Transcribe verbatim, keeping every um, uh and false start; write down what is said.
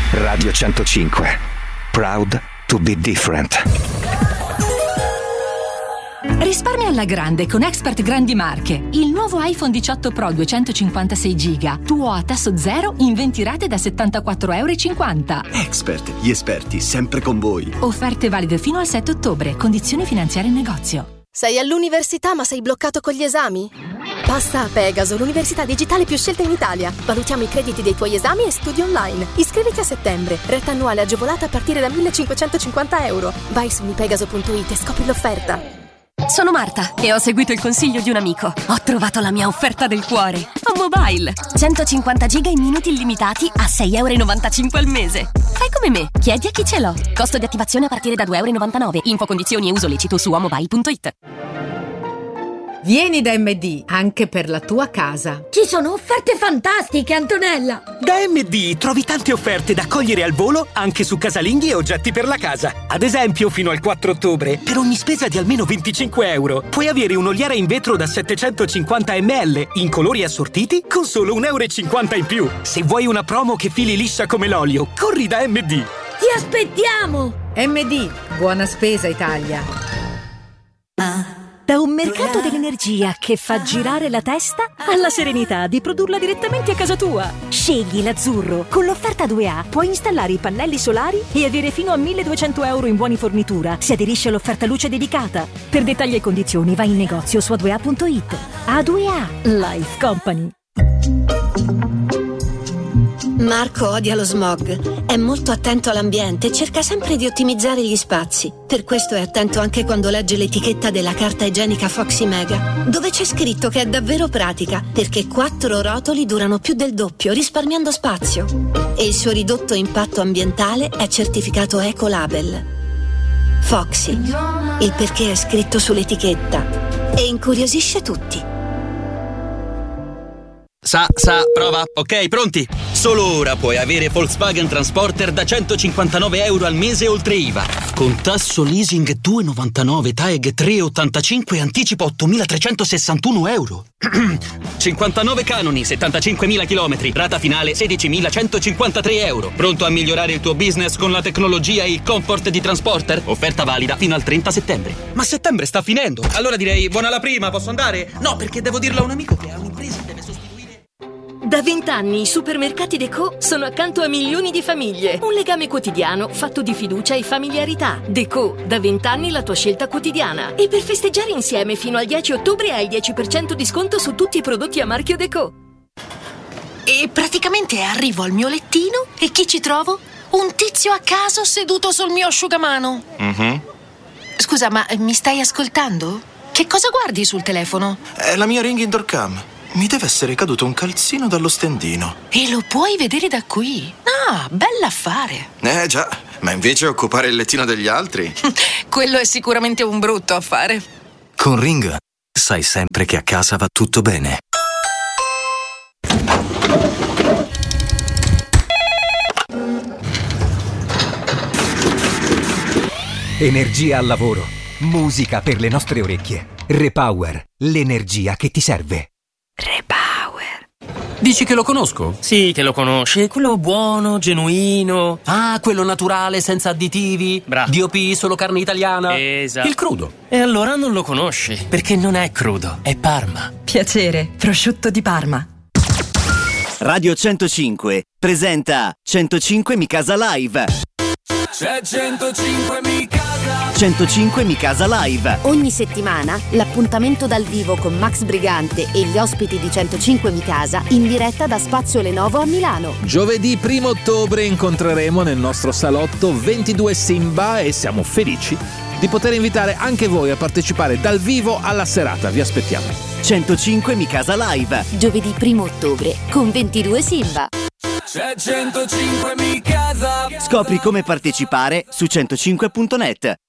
Radio centocinque. Proud to be different. Risparmia alla grande con Expert Grandi Marche. Il nuovo iPhone diciotto Pro duecentocinquantasei giga, tuo a tasso zero in venti rate da settantaquattro virgola cinquanta euro. Expert, gli esperti sempre con voi. Offerte valide fino al sette ottobre. Condizioni finanziarie in negozio. Sei all'università ma sei bloccato con gli esami? Passa a Pegaso, l'università digitale più scelta in Italia. Valutiamo i crediti dei tuoi esami e studi online. Iscriviti a settembre. Retta annuale agevolata a partire da millecinquecentocinquanta euro. Vai su unipegaso punto it e scopri l'offerta. Sono Marta e ho seguito il consiglio di un amico. Ho trovato la mia offerta del cuore. A Mobile. centocinquanta giga in minuti illimitati a sei virgola novantacinque euro al mese. Fai come me. Chiedi a chi ce l'ho. Costo di attivazione a partire da due virgola novantanove euro. Info, condizioni e uso lecito su amobile punto it. Vieni da M D anche per la tua casa. Ci sono offerte fantastiche, Antonella! Da M D trovi tante offerte da cogliere al volo anche su casalinghi e oggetti per la casa. Ad esempio, fino al quattro ottobre, per ogni spesa di almeno venticinque euro, puoi avere un'oliera in vetro da settecentocinquanta millilitri in colori assortiti con solo un euro e cinquanta in più. Se vuoi una promo che fili liscia come l'olio, corri da M D. Ti aspettiamo! M D, buona spesa Italia. Ah. Da un mercato dell'energia che fa girare la testa alla serenità di produrla direttamente a casa tua. Scegli l'azzurro. Con l'offerta due A puoi installare i pannelli solari e avere fino a milleduecento euro in buoni fornitura se aderisci all'offerta luce dedicata. Per dettagli e condizioni vai in negozio su a due a punto it. A due A Life Company. Marco odia lo smog, è molto attento all'ambiente e cerca sempre di ottimizzare gli spazi. Per questo è attento anche quando legge l'etichetta della carta igienica Foxy Mega, dove c'è scritto che è davvero pratica, perché quattro rotoli durano più del doppio, risparmiando spazio. E il suo ridotto impatto ambientale è certificato Ecolabel. Foxy, il perché è scritto sull'etichetta e incuriosisce tutti. Sa, sa, prova. Ok, pronti? Solo ora puoi avere Volkswagen Transporter da centocinquantanove euro al mese oltre I V A. Con tasso leasing due virgola novantanove, T A E G tre virgola ottantacinque e anticipo ottomilatrecentosessantuno euro. cinquantanove canoni, settantacinquemila chilometri, rata finale sedicimilacentocinquantatré euro. Pronto a migliorare il tuo business con la tecnologia e il comfort di Transporter? Offerta valida fino al trenta settembre. Ma settembre sta finendo. Allora direi buona la prima, posso andare? No, perché devo dirlo a un amico che ha un'impresa e deve sostituire. Da vent'anni i supermercati Deco sono accanto a milioni di famiglie. Un legame quotidiano fatto di fiducia e familiarità. Deco, da vent'anni la tua scelta quotidiana. E per festeggiare insieme fino al dieci ottobre hai il dieci per cento di sconto su tutti i prodotti a marchio Deco. E praticamente arrivo al mio lettino e chi ci trovo? Un tizio a caso seduto sul mio asciugamano. Mm-hmm. Scusa, ma mi stai ascoltando? Che cosa guardi sul telefono? È la mia Ring Indoor Cam. Mi deve essere caduto un calzino dallo stendino. E lo puoi vedere da qui? Ah, bell'affare. Eh già, ma invece occupare il lettino degli altri? Quello è sicuramente un brutto affare. Con Ring sai sempre che a casa va tutto bene. Energia al lavoro, musica per le nostre orecchie. Repower, l'energia che ti serve. Repower. Dici che lo conosco? Sì, che lo conosci. Quello buono, genuino. Ah, quello naturale, senza additivi. Bravo. D O P, solo carne italiana. Esatto. Il crudo. E allora non lo conosci, perché non è crudo, è Parma. Piacere, prosciutto di Parma. Radio centocinque presenta centocinque Mi Casa Live. C'è centocinque Mi Casa. centocinque Mi Casa Live. Ogni settimana l'appuntamento dal vivo con Max Brigante e gli ospiti di centocinque Mi Casa in diretta da Spazio Lenovo a Milano. Giovedì primo ottobre incontreremo nel nostro salotto ventidue Simba e siamo felici di poter invitare anche voi a partecipare dal vivo alla serata. Vi aspettiamo. centocinque Mi Casa Live. Giovedì primo ottobre con ventidue Simba. C'è centocinque Mi Casa. Scopri come partecipare su centocinque punto net.